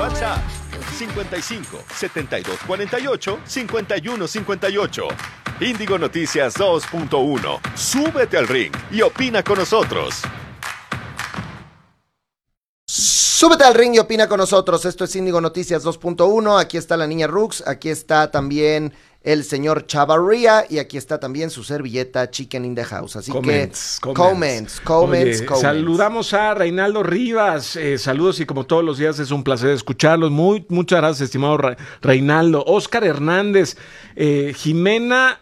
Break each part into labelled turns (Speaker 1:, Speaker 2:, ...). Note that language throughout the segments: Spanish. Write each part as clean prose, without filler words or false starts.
Speaker 1: WhatsApp 55 72 48 51 58. Índigo Noticias 2.1. Súbete al ring y opina con nosotros.
Speaker 2: Súbete al ring y opina con nosotros. Esto es Índigo Noticias 2.1. Aquí está la niña Rux, aquí está también el señor Chavarría y aquí está también su servilleta Chicken in the House. Así comments.
Speaker 3: Saludamos a Reinaldo Rivas. Saludos y como todos los días es un placer escucharlos. Muchas gracias, estimado Reinaldo. Óscar Hernández, Jimena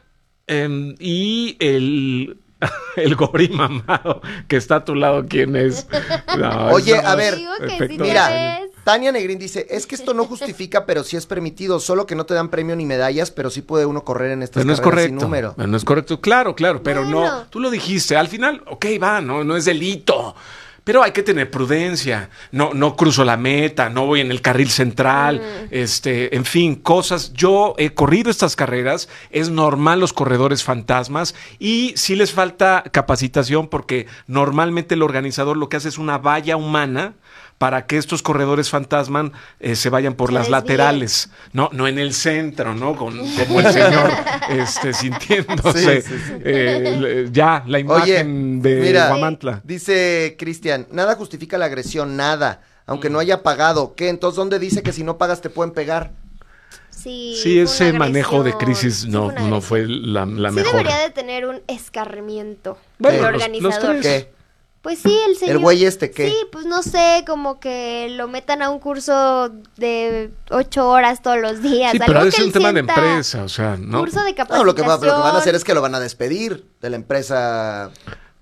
Speaker 3: y el Gori mamado que está a tu lado, ¿quién es? No,
Speaker 2: oye, a ver,
Speaker 4: mira,
Speaker 2: Tania Negrín dice, es que esto no justifica, pero sí es permitido, solo que no te dan premio ni medallas, pero sí puede uno correr en estas carreras sin número.
Speaker 3: No es correcto, claro, pero no, tú lo dijiste, al final, no es delito. Pero hay que tener prudencia, no cruzo la meta, no voy en el carril central, en fin, cosas. Yo he corrido estas carreras, es normal los corredores fantasmas y sí les falta capacitación porque normalmente el organizador lo que hace es una valla humana para que estos corredores fantasmas se vayan por las laterales, no en el centro, ¿no? Como el señor sintiéndose. Ya, la imagen de Huamantla.
Speaker 2: Dice Cristian, nada justifica la agresión, nada, aunque no haya pagado. ¿Qué? Entonces, ¿dónde dice que si no pagas te pueden pegar?
Speaker 4: Sí,
Speaker 3: ese manejo de crisis no fue la mejor.
Speaker 4: Sí debería de tener un escarmiento
Speaker 3: el
Speaker 4: organizador.
Speaker 2: ¿Qué?
Speaker 4: Pues sí, el señor.
Speaker 2: ¿El güey ¿qué?
Speaker 4: Sí, pues no sé, como que lo metan a un curso de 8 horas todos los días.
Speaker 3: Sí, pero es un tema de empresa, ¿no?
Speaker 4: Curso de capacitación.
Speaker 2: No, lo que van a hacer es que lo van a despedir de la empresa.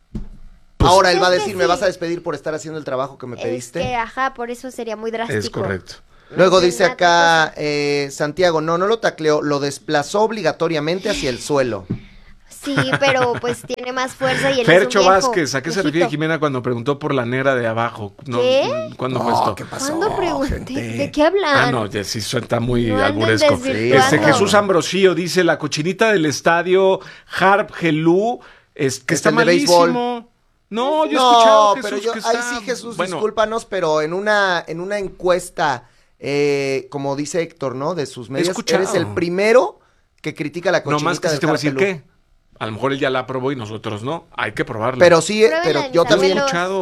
Speaker 2: Pues, ahora él va a decir, ¿me vas a despedir por estar haciendo el trabajo que me pediste?
Speaker 4: Por eso sería muy drástico.
Speaker 3: Es correcto.
Speaker 2: Luego dice acá, Santiago, no lo tacleó, lo desplazó obligatoriamente hacia el suelo.
Speaker 4: Sí, pero pues tiene más fuerza y él
Speaker 3: Fercho
Speaker 4: es un
Speaker 3: Vázquez, ¿a qué se refiere Jimena cuando preguntó por la negra de abajo?
Speaker 4: ¿Qué?
Speaker 3: ¿Cuándo fue esto?
Speaker 2: ¿Qué pasó?
Speaker 4: ¿Cuándo pregunté?
Speaker 2: Gente?
Speaker 4: ¿De qué hablan?
Speaker 3: Ya sí suena muy
Speaker 4: No
Speaker 3: alburesco. Jesús Ambrosio dice, la cochinita del estadio Harp Gelú, que está malísimo. No, yo he escuchado, Jesús,
Speaker 2: pero
Speaker 3: que está...
Speaker 2: ahí sí, Jesús, discúlpanos, pero en una encuesta, como dice Héctor, ¿no? De sus medios, eres el primero que critica la cochinita.
Speaker 3: No más que
Speaker 2: del
Speaker 3: si te voy a decir
Speaker 2: Harp Gelú.
Speaker 3: qué. A lo mejor él ya la aprobó y nosotros no. Hay que probarla.
Speaker 2: Pero sí, yo también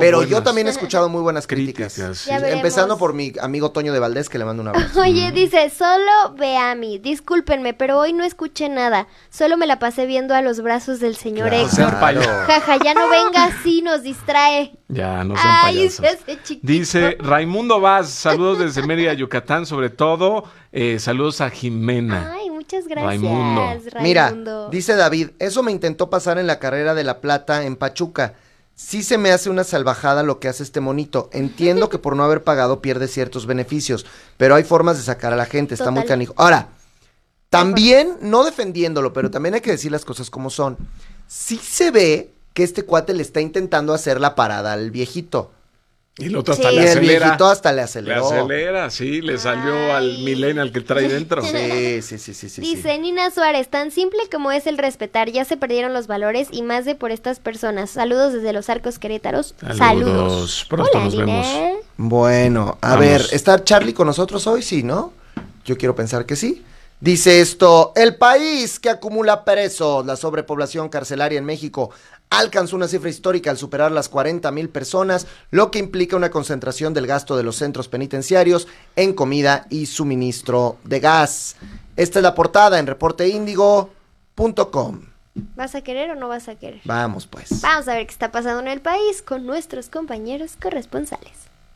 Speaker 2: he escuchado muy buenas críticas.
Speaker 3: Sí.
Speaker 2: Empezando por mi amigo Toño de Valdés, que le mando un abrazo.
Speaker 4: Oye, dice, solo ve a mí. Discúlpenme, pero hoy no escuché nada. Solo me la pasé viendo a los brazos del señor Héctor. Jaja, ya no venga así, nos distrae.
Speaker 3: Ya, no sean payasos.
Speaker 4: Ese chiquito.
Speaker 3: Dice Raimundo Vaz, saludos desde Mérida, Yucatán, sobre todo. Saludos a Jimena.
Speaker 4: Ay, muchas gracias,
Speaker 3: Raimundo.
Speaker 2: Mira, dice David, eso me intentó pasar en la carrera de La Plata en Pachuca. Sí se me hace una salvajada lo que hace este monito. Entiendo que por no haber pagado pierde ciertos beneficios, pero hay formas de sacar a la gente, está muy canijo. Ahora, también, no defendiéndolo, pero también hay que decir las cosas como son. Sí se ve que este cuate le está intentando hacer la parada al viejito.
Speaker 3: Y el otro hasta le acelera.
Speaker 2: Y el viejito hasta le aceleró.
Speaker 3: Le salió al millennial que trae dentro.
Speaker 2: Sí.
Speaker 4: Dice Nina Suárez, tan simple como es el respetar, ya se perdieron los valores y más de por estas personas. Saludos desde Los Arcos Querétaros. Saludos.
Speaker 3: Pronto
Speaker 4: Hola,
Speaker 3: nos vemos.
Speaker 2: Bueno, a ver, ¿está Charlie con nosotros hoy? Sí, ¿no? Yo quiero pensar que sí. Dice esto, el país que acumula presos, la sobrepoblación carcelaria en México alcanzó una cifra histórica al superar las 40,000 personas, lo que implica una concentración del gasto de los centros penitenciarios en comida y suministro de gas. Esta es la portada en reporteindigo.com.
Speaker 4: ¿Vas a querer o no vas a querer?
Speaker 2: Vamos pues.
Speaker 4: Vamos a ver qué está pasando en el país con nuestros compañeros corresponsales.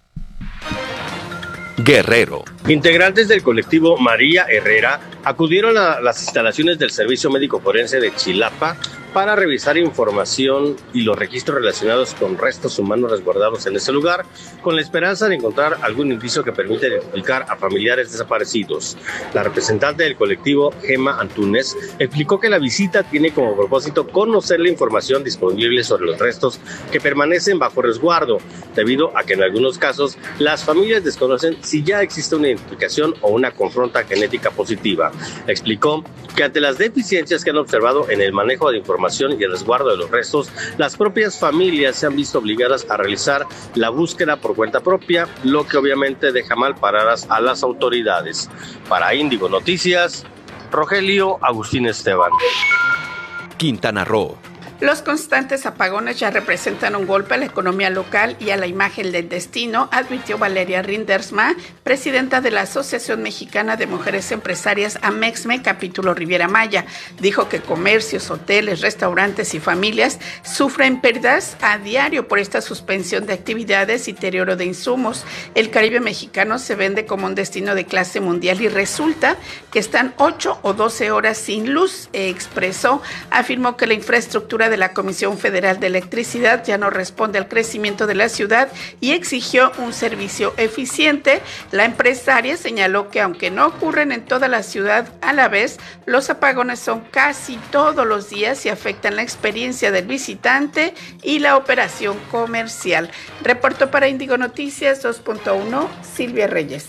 Speaker 1: Guerrero.
Speaker 5: Integrantes del colectivo María Herrera acudieron a las instalaciones del Servicio Médico Forense de Chilapa para revisar información y los registros relacionados con restos humanos resguardados en ese lugar, con la esperanza de encontrar algún indicio que permita identificar a familiares desaparecidos. La representante del colectivo, Gema Antúnez, explicó que la visita tiene como propósito conocer la información disponible sobre los restos que permanecen bajo resguardo, debido a que en algunos casos las familias desconocen si ya existe una identificación o una confronta genética positiva. Explicó que ante las deficiencias que han observado en el manejo de información información y el resguardo de los restos, las propias familias se han visto obligadas a realizar la búsqueda por cuenta propia, lo que obviamente deja mal paradas a las autoridades. Para Índigo Noticias, Rogelio Agustín Esteban.
Speaker 1: Quintana Roo.
Speaker 6: Los constantes apagones ya representan un golpe a la economía local y a la imagen del destino, advirtió Valeria Rindersma, presidenta de la Asociación Mexicana de Mujeres Empresarias AMEXME, capítulo Riviera Maya. Dijo que comercios, hoteles, restaurantes y familias sufren pérdidas a diario por esta suspensión de actividades y deterioro de insumos. El Caribe mexicano se vende como un destino de clase mundial y resulta que están 8 o 12 horas sin luz, expresó. Afirmó que la infraestructura de la Comisión Federal de Electricidad ya no responde al crecimiento de la ciudad y exigió un servicio eficiente. La empresaria señaló que aunque no ocurren en toda la ciudad a la vez, los apagones son casi todos los días y afectan la experiencia del visitante y la operación comercial. Reportó para Índigo Noticias 2.1, Silvia Reyes.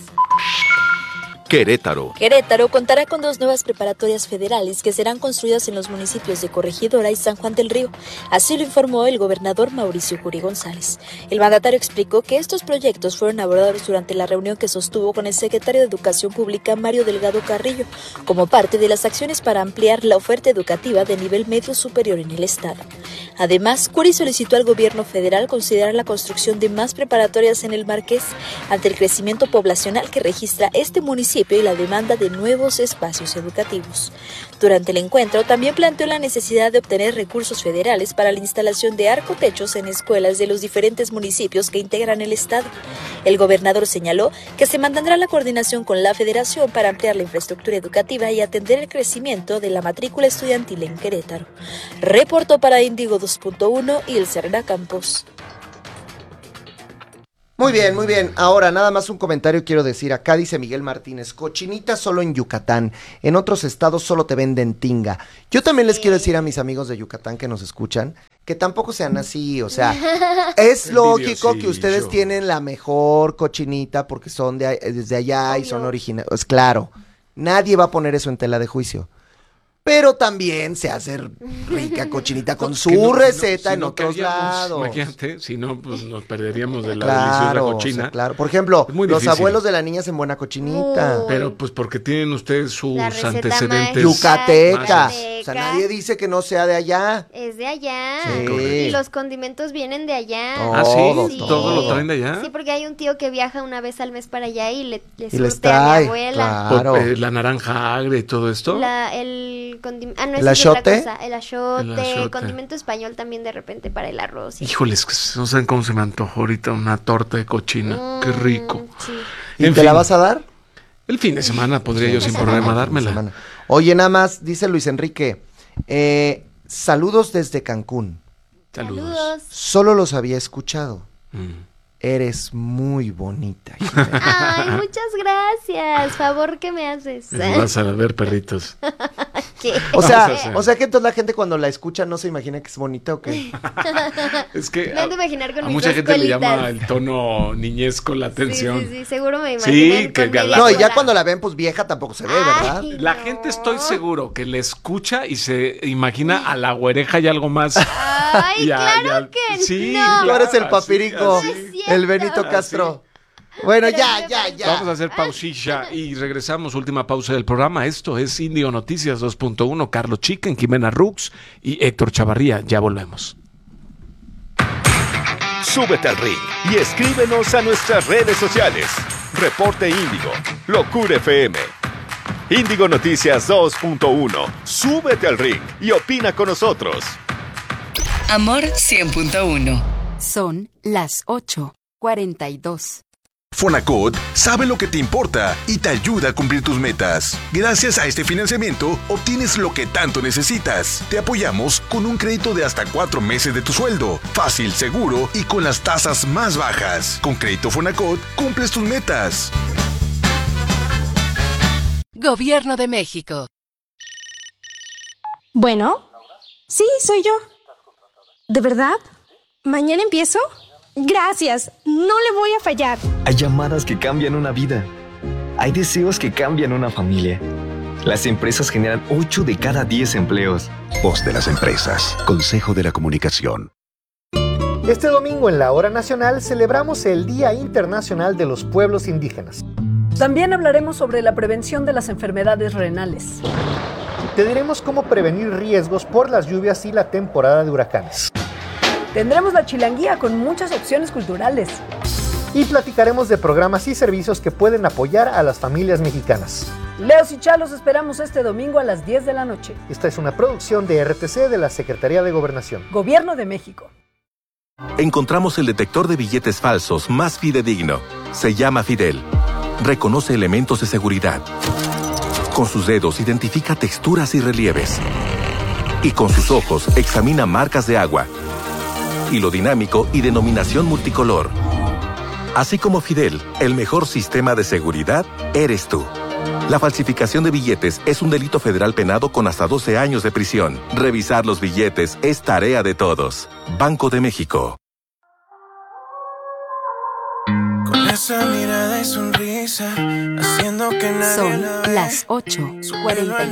Speaker 1: Querétaro.
Speaker 7: Querétaro contará con 2 nuevas preparatorias federales que serán construidas en los municipios de Corregidora y San Juan del Río. Así lo informó el gobernador Mauricio Curi González. El mandatario explicó que estos proyectos fueron abordados durante la reunión que sostuvo con el secretario de Educación Pública, Mario Delgado Carrillo, como parte de las acciones para ampliar la oferta educativa de nivel medio superior en el estado. Además, Curi solicitó al gobierno federal considerar la construcción de más preparatorias en el Marqués ante el crecimiento poblacional que registra este municipio y la demanda de nuevos espacios educativos. Durante el encuentro también planteó la necesidad de obtener recursos federales para la instalación de arcotechos en escuelas de los diferentes municipios que integran el estado. El gobernador señaló que se mantendrá la coordinación con la federación para ampliar la infraestructura educativa y atender el crecimiento de la matrícula estudiantil en Querétaro. Reportó para Índigo 2.1 Ilse Herrera Campos.
Speaker 2: Muy bien, muy bien. Ahora, nada más un comentario quiero decir. Acá dice Miguel Martínez, cochinita solo en Yucatán. En otros estados solo te venden tinga. Yo también les quiero decir a mis amigos de Yucatán que nos escuchan, que tampoco sean así. O sea, es lógico que ustedes tienen la mejor cochinita porque son desde allá y son originales. Pues claro, nadie va a poner eso en tela de juicio. Pero también se hace rica cochinita con su receta en otros lados.
Speaker 3: Imagínate, si no, pues nos perderíamos de la deliciosa cochina.
Speaker 2: O sea, claro, por ejemplo, los abuelos de la niña hacen buena cochinita.
Speaker 3: Pero pues porque tienen ustedes sus antecedentes.
Speaker 2: Yucateca. O sea, nadie dice que no sea de allá.
Speaker 4: Es de allá.
Speaker 2: Sí.
Speaker 4: Y los condimentos vienen de allá.
Speaker 3: ¿Sí? ¿Todo lo traen de allá?
Speaker 4: Sí, porque hay un tío que viaja una vez al mes para allá y
Speaker 2: les trae a
Speaker 4: mi abuela.
Speaker 2: Claro.
Speaker 3: La naranja agria y todo esto.
Speaker 4: El
Speaker 2: ¿El achiote?
Speaker 4: El achiote, condimento español también de repente para el arroz.
Speaker 3: Híjoles, no saben cómo se me antojó ahorita una torta de cochina. Qué rico.
Speaker 4: Sí.
Speaker 2: ¿Y te la vas a dar?
Speaker 3: El fin de semana podría yo sin problema dármela.
Speaker 2: Oye, nada más, dice Luis Enrique, saludos desde Cancún.
Speaker 3: Saludos.
Speaker 2: Solo los había escuchado. Eres muy bonita.
Speaker 4: Ay, muchas gracias. Favor que me haces.
Speaker 3: Vas a ver perritos.
Speaker 4: ¿Qué?
Speaker 2: O sea que entonces la gente cuando la escucha no se imagina que es bonita o qué.
Speaker 3: Es que
Speaker 4: me han de imaginar con
Speaker 3: a
Speaker 4: mis
Speaker 3: mucha gente
Speaker 4: colitas.
Speaker 3: le llama el tono niñesco la atención.
Speaker 4: Sí, seguro me imaginan
Speaker 3: que
Speaker 2: no, y ya cuando la ven pues vieja tampoco se ve, ¿verdad?
Speaker 3: La gente estoy seguro que le escucha y se imagina a la güereja y algo más.
Speaker 4: Ay, claro que
Speaker 3: sí,
Speaker 4: no.
Speaker 2: Tú eres el papirico, el Benito Castro. Bueno, ya.
Speaker 3: Vamos a hacer pausilla y regresamos. Última pausa del programa. Esto es Índigo Noticias 2.1. Carlos Chicken, Jimena Rux y Héctor Chavarría. Ya volvemos.
Speaker 1: Súbete al ring y escríbenos a nuestras redes sociales. Reporte Índigo, Locura FM. Índigo Noticias 2.1. Súbete al ring y opina con nosotros.
Speaker 8: Amor 100.1. Son las 8:42.
Speaker 9: Fonacot sabe lo que te importa y te ayuda a cumplir tus metas. Gracias a este financiamiento, obtienes lo que tanto necesitas. Te apoyamos con un crédito de hasta 4 meses de tu sueldo. Fácil, seguro y con las tasas más bajas. Con Crédito Fonacot, cumples tus metas.
Speaker 8: Gobierno de México.
Speaker 10: Bueno, sí, soy yo. ¿De verdad? ¿Mañana empiezo? Gracias, no le voy a fallar.
Speaker 11: Hay llamadas que cambian una vida. Hay deseos que cambian una familia. Las empresas generan 8 de cada 10 empleos.
Speaker 12: Voz de las empresas. Consejo de la Comunicación.
Speaker 13: Este domingo en la Hora Nacional celebramos el Día Internacional de los Pueblos Indígenas.
Speaker 14: También hablaremos sobre la prevención de las enfermedades renales.
Speaker 13: Te diremos cómo prevenir riesgos por las lluvias y la temporada de huracanes.
Speaker 14: Tendremos la chilanguía con muchas opciones culturales.
Speaker 13: Y platicaremos de programas y servicios que pueden apoyar a las familias mexicanas.
Speaker 14: Leos y Chalos esperamos este domingo a las 10 de la noche.
Speaker 13: Esta es una producción de RTC de la Secretaría de Gobernación.
Speaker 14: Gobierno de México.
Speaker 15: Encontramos el detector de billetes falsos más fidedigno. Se llama Fidel. Reconoce elementos de seguridad. Con sus dedos identifica texturas y relieves. Y con sus ojos examina marcas de agua. Hilo dinámico y denominación multicolor. Así como Fidel, el mejor sistema de seguridad eres tú. La falsificación de billetes es un delito federal penado con hasta 12 años de prisión. Revisar los billetes es tarea de todos. Banco de México.
Speaker 16: Con esa mirada y sonrisa, haciendo que nadie
Speaker 8: Son las 8:49.